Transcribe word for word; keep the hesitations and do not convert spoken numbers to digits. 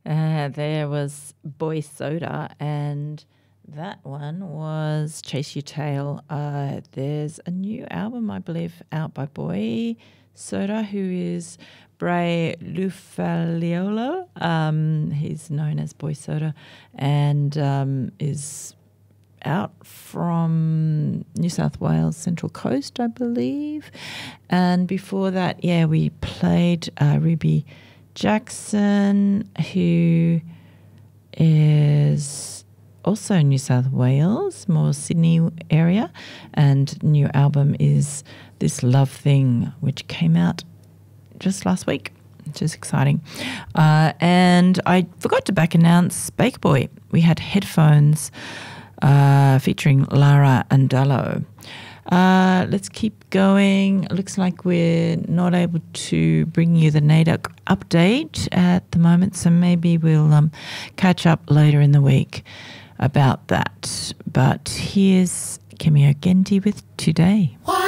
Uh, there was Boy Soda, and that one was Chase Your Tail. Uh, there's a new album, I believe, out by Boy Soda, who is Bray Lufaliolo. Um, he's known as Boy Soda, and um, is out from New South Wales Central Coast, I believe. And before that, yeah, we played uh, Ruby Jackson, who is also New South Wales, more Sydney area, and new album is This Love Thing, which came out just last week, which is exciting. Uh, and I forgot to back announce Baker Boy. We had headphones Uh, featuring Lara Andallo. Uh, let's keep going. Looks like we're not able to bring you the NAIDOC update at the moment, so maybe we'll um, catch up later in the week about that. But here's Kemi Ogendi with Today. What?